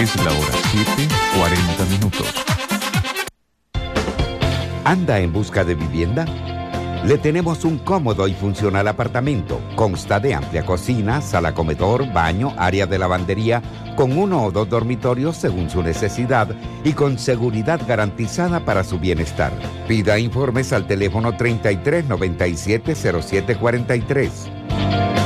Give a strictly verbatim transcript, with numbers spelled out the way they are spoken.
Es la hora siete, cuarenta minutos. ¿Anda en busca de vivienda? Le tenemos un cómodo y funcional apartamento. Consta de amplia cocina, sala comedor, baño, área de lavandería, con uno o dos dormitorios según su necesidad y con seguridad garantizada para su bienestar. Pida informes al teléfono treinta y tres noventa y siete cero siete cuarenta y tres.